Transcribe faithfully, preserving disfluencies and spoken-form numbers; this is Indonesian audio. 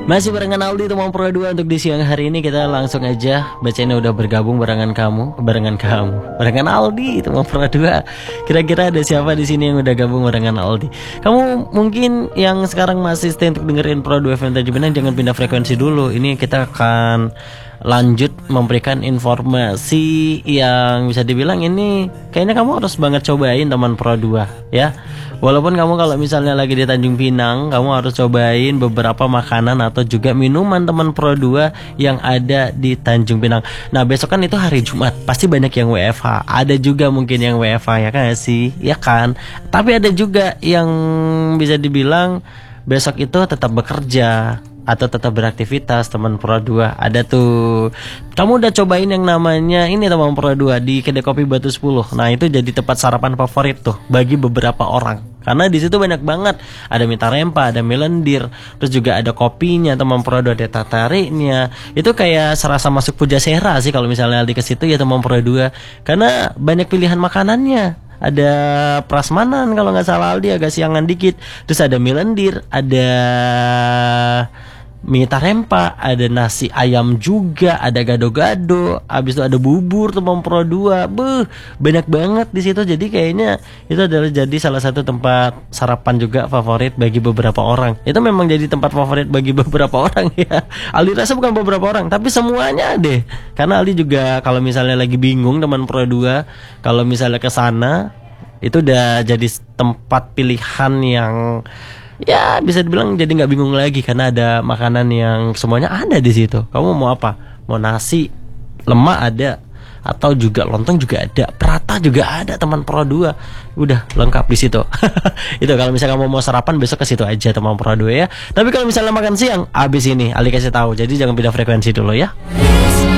Masih barengan Aldi teman Pro dua. Untuk di siang hari ini kita langsung aja bacain udah bergabung barengan kamu, barengan kamu, barengan Aldi teman Pro dua. Kira-kira ada siapa di sini yang udah gabung barengan Aldi? Kamu mungkin yang sekarang masih stay untuk dengerin Pro dua F M Tanjung Pinang, jangan pindah frekuensi dulu. Ini kita akan lanjut memberikan informasi yang bisa dibilang ini kayaknya kamu harus banget cobain teman Pro dua ya. Walaupun kamu kalau misalnya lagi di Tanjung Pinang, kamu harus cobain beberapa makanan atau juga minuman teman Pro dua yang ada di Tanjung Pinang. Nah besok kan itu hari Jumat, pasti banyak yang W F H. Ada juga mungkin yang W F H ya kan sih, ya kan. Tapi ada juga yang bisa dibilang besok itu tetap bekerja atau tetap beraktivitas teman Pro dua. Ada tuh, kamu udah cobain yang namanya ini teman Pro dua di kedai kopi Batu sepuluh. Nah itu jadi tempat sarapan favorit tuh bagi beberapa orang, karena di situ banyak banget, ada mita rempa, ada melendir, terus juga ada kopinya teman Pro dua, ada tatariknya. Itu kayak serasa masuk Pujasera sih kalau misalnya di ke situ ya teman Pro dua, karena banyak pilihan makanannya. Ada prasmanan kalau nggak salah Aldi, agak siangan dikit. Terus ada melendir, ada mita rempa, ada nasi ayam juga, ada gado-gado, habis itu ada bubur teman Pro dua. Beuh, banyak banget di situ. Jadi kayaknya itu adalah jadi salah satu tempat sarapan juga favorit bagi beberapa orang. Itu memang jadi tempat favorit bagi beberapa orang ya. Aldi rasa bukan beberapa orang, tapi semuanya deh. Karena Aldi juga kalau misalnya lagi bingung teman Pro dua, kalau misalnya ke sana itu udah jadi tempat pilihan yang ya bisa dibilang jadi nggak bingung lagi, karena ada makanan yang semuanya ada di situ. Kamu mau apa? Mau nasi, lemak ada, atau juga lontong juga ada, prata juga ada teman Pro dua. Udah lengkap di situ. Itu kalau misalnya kamu mau sarapan besok ke situ aja teman Pro dua ya. Tapi kalau misalnya makan siang, abis ini Ali kasih tahu. Jadi jangan pindah frekuensi dulu ya.